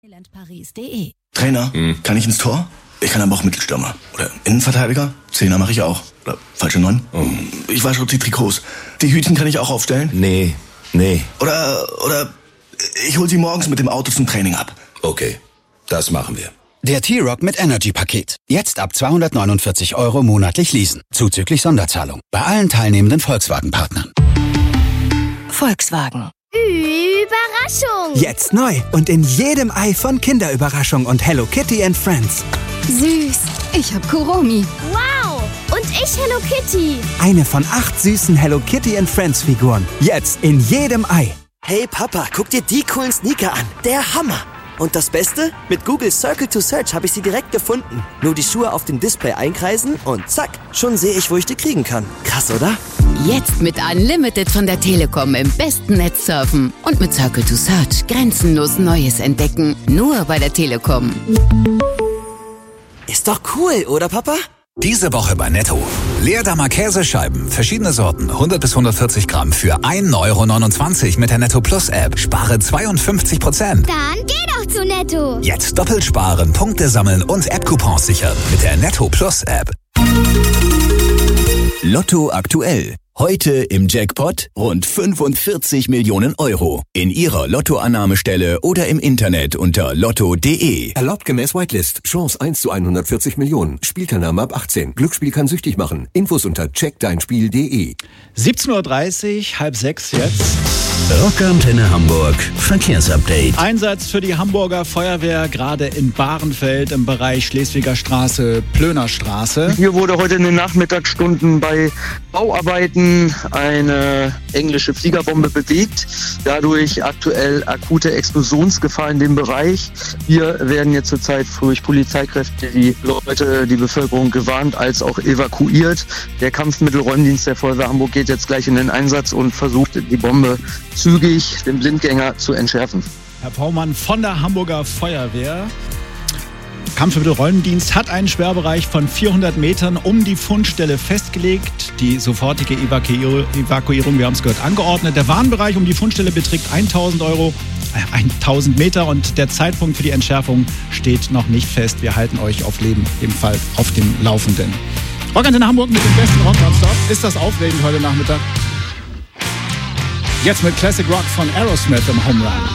Paris.de. Trainer, kann ich ins Tor? Ich kann aber auch Mittelstürmer. Oder Innenverteidiger? Zehner mache ich auch. Oder falsche 9? Ich wasche die Trikots. Die Hütchen kann ich auch aufstellen? Nee. Oder ich hol sie morgens mit dem Auto zum Training ab. Okay, das machen wir. Der T-Rock mit Energy-Paket. Jetzt ab 249 € monatlich leasen. Zuzüglich Sonderzahlung. Bei allen teilnehmenden Volkswagen-Partnern. Volkswagen. Überraschung! Jetzt neu und in jedem Ei von Kinderüberraschung und Hello Kitty and Friends. Süß! Ich hab Kuromi. Wow! Und ich Hello Kitty. Eine von 8 süßen Hello Kitty and Friends Figuren. Jetzt in jedem Ei. Hey Papa, guck dir die coolen Sneaker an. Der Hammer! Und das Beste? Mit Google Circle to Search habe ich sie direkt gefunden. Nur die Schuhe auf dem Display einkreisen und zack, schon sehe ich, wo ich die kriegen kann. Krass, oder? Jetzt mit Unlimited von der Telekom im besten Netz surfen. Und mit Circle to Search grenzenlos Neues entdecken. Nur bei der Telekom. Ist doch cool, oder Papa? Diese Woche bei Netto. Leerdammer Käsescheiben, verschiedene Sorten, 100 bis 140 Gramm für 1,29 € mit der Netto Plus App. Spare 52%. Dann geh doch zu Netto. Jetzt doppelt sparen, Punkte sammeln und App-Coupons sichern mit der Netto Plus App. Lotto aktuell. Heute im Jackpot rund 45 Millionen €. In Ihrer Lottoannahmestelle oder im Internet unter lotto.de. Erlaubt gemäß Whitelist. Chance 1 zu 140 Millionen. Spielteilnahme ab 18. Glücksspiel kann süchtig machen. Infos unter checkdeinspiel.de. 17:30 Uhr, 5:30 jetzt. Rockantenne Hamburg Verkehrsupdate. Einsatz für die Hamburger Feuerwehr, gerade in Bahrenfeld im Bereich Schleswiger Straße, Plöner Straße. Hier wurde heute in den Nachmittagsstunden bei Bauarbeiten eine englische Fliegerbombe bewegt. Dadurch aktuell akute Explosionsgefahr in dem Bereich. Hier werden jetzt zurzeit durch Polizeikräfte die Leute, die Bevölkerung gewarnt, als auch evakuiert. Der Kampfmittelräumdienst der Feuerwehr Hamburg geht jetzt gleich in den Einsatz und versucht, die Bombe zügig den Blindgänger zu entschärfen. Herr Paumann von der Hamburger Feuerwehr. Kampfmittelräumdienst hat einen Sperrbereich von 400 Metern um die Fundstelle festgelegt. Die sofortige Evakuierung, wir haben es gehört, angeordnet. Der Warnbereich um die Fundstelle beträgt 1000 Meter und der Zeitpunkt für die Entschärfung steht noch nicht fest. Wir halten euch auf dem Laufenden. Rockantenne Hamburg mit dem besten Rock nonstop. Ist das aufregend heute Nachmittag? Jetzt mit Classic Rock von Aerosmith im Home Run.